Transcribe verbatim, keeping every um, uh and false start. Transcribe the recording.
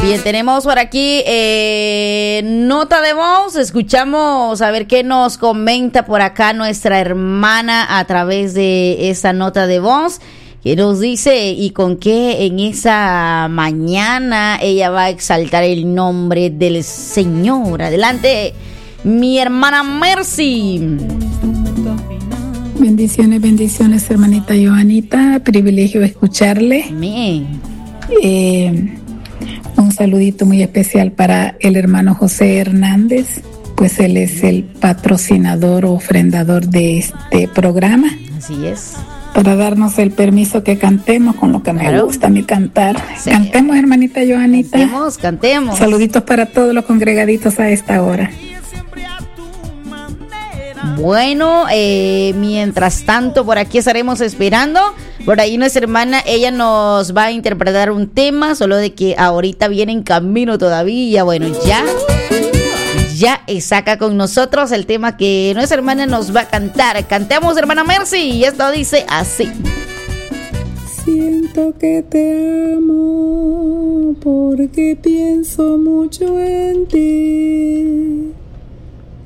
Bien, tenemos por aquí eh, nota de voz. Escuchamos a ver qué nos comenta por acá nuestra hermana a través de esa nota de voz. Que nos dice y con qué en esa mañana ella va a exaltar el nombre del Señor. Adelante, mi hermana Mercy. Bendiciones, bendiciones, hermanita Johanita. Privilegio escucharle. Amén. Eh, un saludito muy especial para el hermano José Hernández, pues él es el patrocinador o ofrendador de este programa. Así es. Para darnos el permiso que cantemos con lo que me Claro. gusta a mí cantar. Sí. Cantemos, hermanita Johanita. Cantemos, cantemos. Saluditos para todos los congregaditos a esta hora. Bueno, eh, mientras tanto, por aquí estaremos esperando. Por ahí nuestra hermana, ella nos va a interpretar un tema, solo de que ahorita viene en camino todavía. Bueno, ya, ya saca con nosotros el tema que nuestra hermana nos va a cantar. Cantemos, hermana Mercy, y esto dice así. Siento que te amo porque pienso mucho en ti.